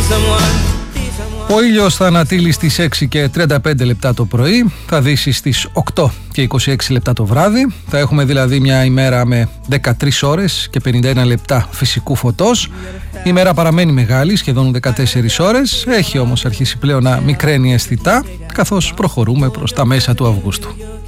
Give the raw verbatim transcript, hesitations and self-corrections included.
Ο ήλιος θα ανατείλει στις έξι και τριάντα πέντε λεπτά το πρωί, θα δύσει στις οκτώ και είκοσι έξι λεπτά το βράδυ. Θα έχουμε δηλαδή μια ημέρα με δεκατρείς ώρες και πενήντα ένα λεπτά φυσικού φωτός. Η ημέρα παραμένει μεγάλη, σχεδόν δεκατέσσερις ώρες, έχει όμως αρχίσει πλέον να μικραίνει αισθητά, καθώς προχωρούμε προς τα μέσα του Αυγούστου.